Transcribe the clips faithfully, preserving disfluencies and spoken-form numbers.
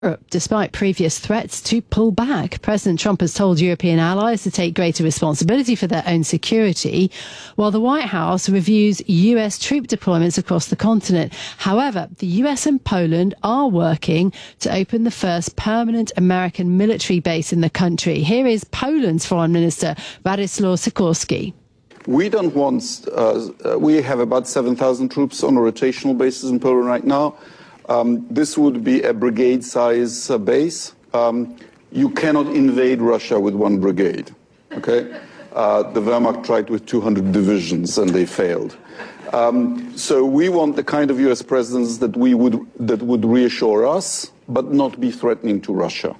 Despite previous threats to pull back. President Trump has told European allies to take greater responsibility for their own security, while the White House reviews U S troop deployments across the continent. However, the U S and Poland are working to open the first permanent American military base in the country. Here is Poland's Foreign Minister, Radoslaw Sikorski. We don't want, uh, we have about seven thousand troops on a rotational basis in Poland right now. Um, this would be a brigade-size uh, base. Um, you cannot invade Russia with one brigade, okay? Uh, the Wehrmacht tried with two hundred divisions and they failed. Um, so we want the kind of U S presence that we would that would reassure us, but not be threatening to Russia.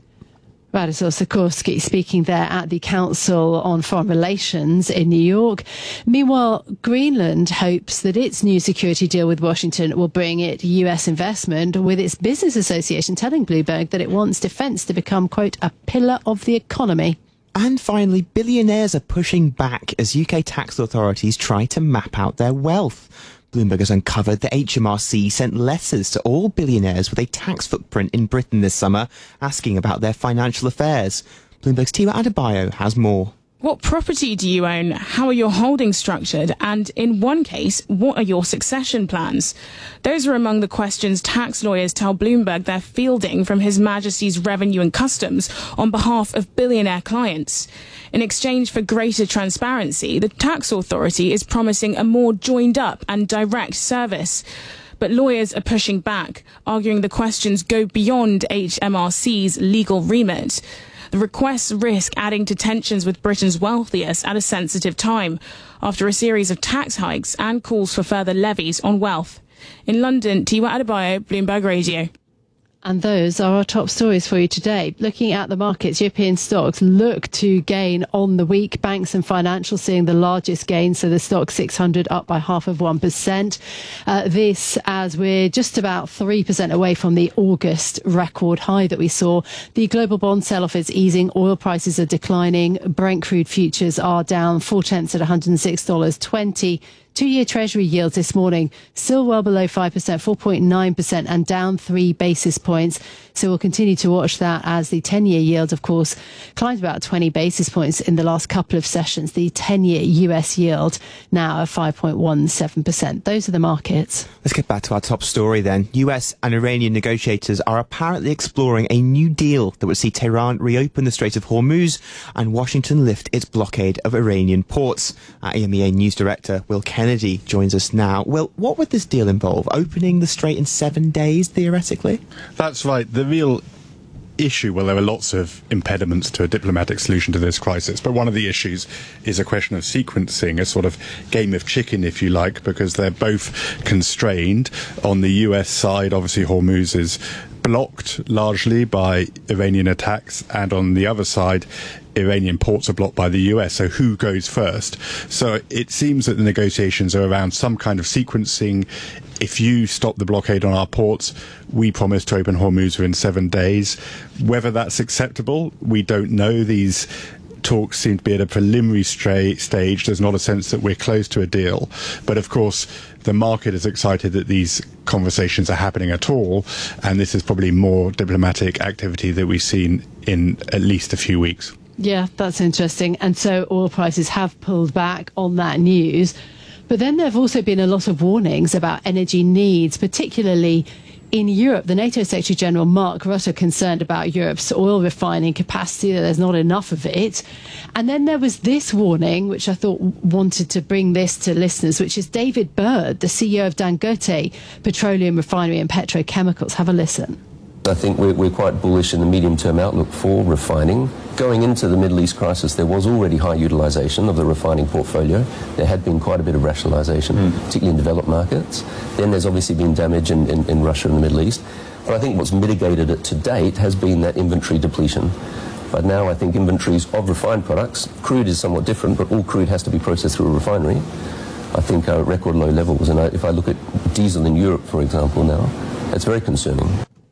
Radoslaw Sikorski speaking there at the Council on Foreign Relations in New York. Meanwhile, Greenland hopes that its new security deal with Washington will bring it U S investment, with its business association telling Bloomberg that it wants defence to become, quote, a pillar of the economy. And finally, billionaires are pushing back as U K tax authorities try to map out their wealth. Bloomberg has uncovered that H M R C sent letters to all billionaires with a tax footprint in Britain this summer, asking about their financial affairs. Bloomberg's Tiwa Adebayo has more. What property do you own? How are your holdings structured? And in one case, what are your succession plans? Those are among the questions tax lawyers tell Bloomberg they're fielding from His Majesty's Revenue and Customs on behalf of billionaire clients. In exchange for greater transparency, the tax authority is promising a more joined-up and direct service. But lawyers are pushing back, arguing the questions go beyond H M R C's legal remit. The requests risk adding to tensions with Britain's wealthiest at a sensitive time, after a series of tax hikes and calls for further levies on wealth. In London, Tiwa Adebayo, Bloomberg Radio. And those are our top stories for you today. Looking at the markets, European stocks look to gain on the week. Banks and financials seeing the largest gain. So the stock six hundred up by half of one percent. Uh, this as we're just about three percent away from the August record high that we saw. The global bond sell-off is easing. Oil prices are declining. Brent crude futures are down four tenths at one hundred six dollars twenty. Two-year Treasury yields this morning still well below five percent, four point nine percent, and down three basis points. So we'll continue to watch that as the ten-year yield, of course, climbed about twenty basis points in the last couple of sessions. The ten-year U S yield now at five point one seven percent. Those are the markets. Let's get back to our top story then. U S and Iranian negotiators are apparently exploring a new deal that would see Tehran reopen the Strait of Hormuz and Washington lift its blockade of Iranian ports. Our E M E A News Director, Will Kennedy, joins us now. Will, what would this deal involve? Opening the strait in seven days, theoretically? That's right. The real issue, well, there are lots of impediments to a diplomatic solution to this crisis, but one of the issues is a question of sequencing, a sort of game of chicken, if you like, because they're both constrained. On the U S side, obviously, Hormuz is blocked largely by Iranian attacks, and on the other side, Iranian ports are blocked by the U S, so who goes first? So it seems that the negotiations are around some kind of sequencing. If you stop the blockade on our ports, we promise to open Hormuz within seven days. Whether that's acceptable, we don't know. These talks seem to be at a preliminary stra- stage. There's not a sense that we're close to a deal. But of course, the market is excited that these conversations are happening at all, and this is probably more diplomatic activity that we've seen in at least a few weeks. Yeah, that's interesting. And so oil prices have pulled back on that news. But then there have also been a lot of warnings about energy needs, particularly in Europe. The NATO Secretary General Mark Rutte concerned about Europe's oil refining capacity, that there's not enough of it. And then there was this warning, which I thought wanted to bring this to listeners, which is David Bird, the C E O of Dangote Petroleum Refinery and Petrochemicals. Have a listen. I think we're, we're quite bullish in the medium-term outlook for refining. Going into the Middle East crisis, there was already high utilisation of the refining portfolio. There had been quite a bit of rationalisation, mm. particularly in developed markets. Then there's obviously been damage in, in, in Russia and the Middle East. But I think what's mitigated it to date has been that inventory depletion. But now I think inventories of refined products, crude is somewhat different, but all crude has to be processed through a refinery, I think are at record low levels. And I, if I look at diesel in Europe, for example, now, it's very concerning.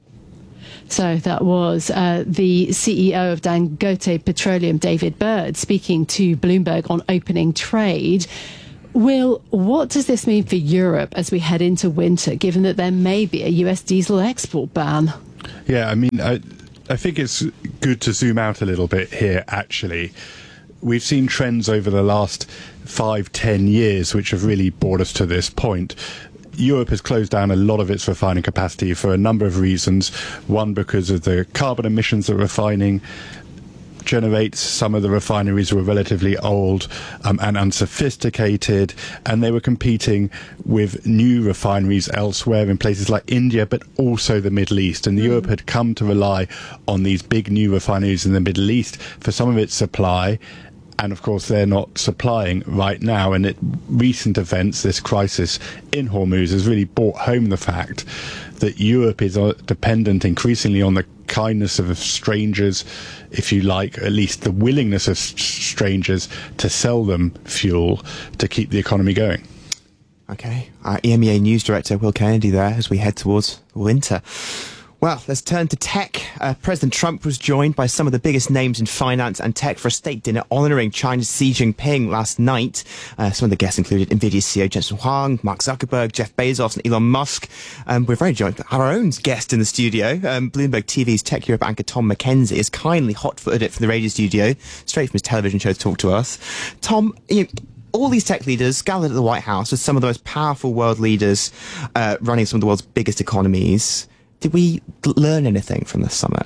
So that was uh, the C E O of Dangote Petroleum, David Bird, speaking to Bloomberg on opening trade. Will, what does this mean for Europe as we head into winter, given that there may be a U S diesel export ban? Yeah, I mean, I, I think it's good to zoom out a little bit here, actually. We've seen trends over the last five, ten years which have really brought us to this point. Europe has closed down a lot of its refining capacity for a number of reasons. One, because of the carbon emissions that refining generates. Some of the refineries were relatively old um, and unsophisticated, and they were competing with new refineries elsewhere in places like India, but also the Middle East. And mm. Europe had come to rely on these big new refineries in the Middle East for some of its supply. And of course, they're not supplying right now. And at recent events, this crisis in Hormuz has really brought home the fact that Europe is uh, dependent increasingly on the kindness of strangers, if you like, at least the willingness of s- strangers to sell them fuel to keep the economy going. Okay. Our E M E A News Director, Will Kennedy, there as we head towards winter. Well, let's turn to tech. Uh, President Trump was joined by some of the biggest names in finance and tech for a state dinner honouring China's Xi Jinping last night. Uh, some of the guests included NVIDIA C E O Jensen Huang, Mark Zuckerberg, Jeff Bezos and Elon Musk. Um, we're very joined by our own guest in the studio. Um, Bloomberg T V's Tech Europe anchor Tom McKenzie has kindly hot-footed it from the radio studio, straight from his television show to talk to us. Tom, you know, all these tech leaders gathered at the White House with some of the most powerful world leaders uh, running some of the world's biggest economies. Did we learn anything from this summit?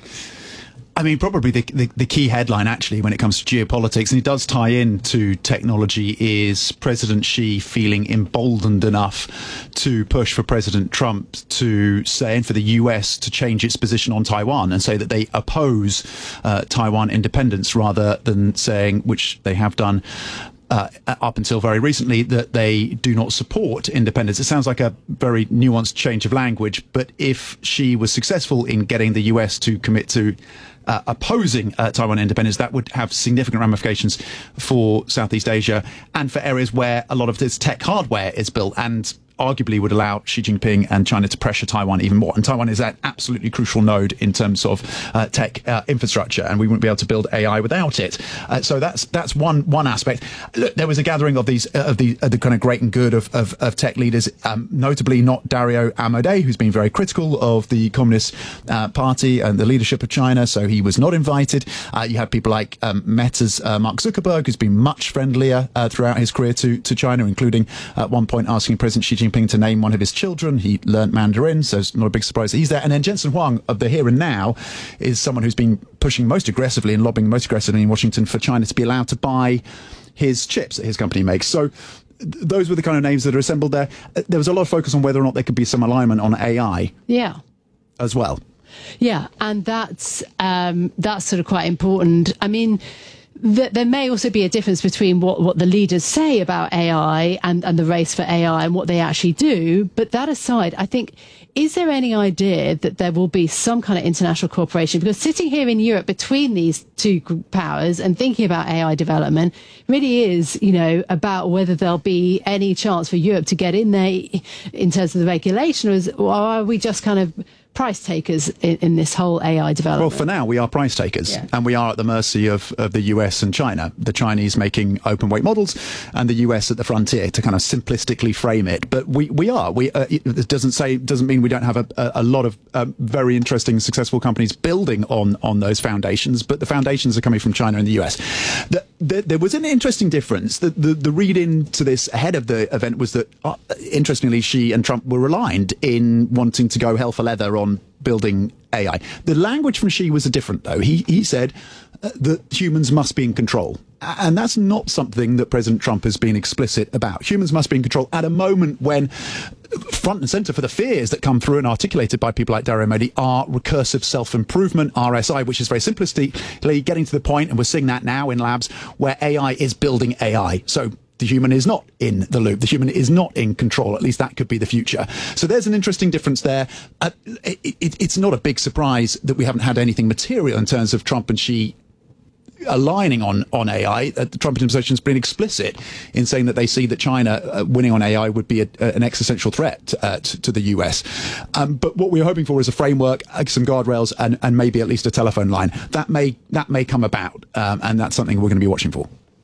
I mean, probably the, the, the key headline, actually, when it comes to geopolitics, and it does tie into technology, is President Xi feeling emboldened enough to push for President Trump to say, and for the U S to change its position on Taiwan and say that they oppose uh, Taiwan independence, rather than saying, which they have done, Uh, up until very recently, that they do not support independence. It sounds like a very nuanced change of language, but if she was successful in getting the U S to commit to uh, opposing uh, Taiwan independence, that would have significant ramifications for Southeast Asia and for areas where a lot of this tech hardware is built, and arguably would allow Xi Jinping and China to pressure Taiwan even more. And Taiwan is an absolutely crucial node in terms of uh, tech uh, infrastructure, and we wouldn't be able to build A I without it. Uh, so that's that's one one aspect. Look, there was a gathering of these uh, of the uh, the kind of great and good of of, of tech leaders, um, notably not Dario Amodei, who's been very critical of the Communist uh, Party and the leadership of China, so he was not invited. Uh, you have people like um, Meta's uh, Mark Zuckerberg, who's been much friendlier uh, throughout his career to to China, including at one point asking President Xi Jinping to name one of his children. He learnt Mandarin, so it's not a big surprise that he's there. And then Jensen Huang of the Here and Now is someone who's been pushing most aggressively and lobbying most aggressively in Washington for China to be allowed to buy his chips that his company makes. So th- those were the kind of names that are assembled there. Uh, there was a lot of focus on whether or not there could be some alignment on A I. Yeah. As well. Yeah, and that's um, that's sort of quite important. I mean, th- there may also be a difference between what, what the leaders say about A I and, and the race for A I and what they actually do. But that aside, I think, is there any idea that there will be some kind of international cooperation? Because sitting here in Europe between these two powers and thinking about A I development really is, you know, about whether there'll be any chance for Europe to get in there in terms of the regulation, or, is, or are we just kind of price takers in, in this whole A I development? Well, for now, we are price takers, yeah. and we are at the mercy of, of the U S and China. The Chinese making open weight models, and the U S at the frontier, to kind of simplistically frame it. But we, we are. We uh, it doesn't say doesn't mean we don't have a, a, a lot of uh, very interesting, successful companies building on on those foundations. But the foundations are coming from China and the U S. The, the, there was an interesting difference. The, the, the read into this ahead of the event was that, uh, interestingly, Xi and Trump were aligned in wanting to go hell for leather on building A I. The language from Xi was different, though. He he said uh, that humans must be in control. And that's not something that President Trump has been explicit about. Humans must be in control at a moment when front and center for the fears that come through and articulated by people like Dario Amodei are recursive self-improvement, R S I, which is very simplistically getting to the point, and we're seeing that now in labs, where A I is building A I. So the human is not in the loop. The human is not in control. At least that could be the future. So there's an interesting difference there. Uh, it, it, it's not a big surprise that we haven't had anything material in terms of Trump and Xi aligning on, on A I. Uh, the Trump administration has been explicit in saying that they see that China uh, winning on A I would be a, a, an existential threat uh, to, to the U S. Um, but what we're hoping for is a framework, uh, some guardrails, and, and maybe at least a telephone line. That may that may come about, um, and that's something we're going to be watching for.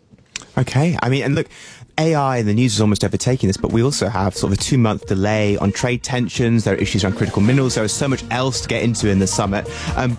Okay. I mean, and look, A I and the news is almost overtaking this, but we also have sort of a two-month delay on trade tensions. There are issues around critical minerals. There is so much else to get into in the summit. Um,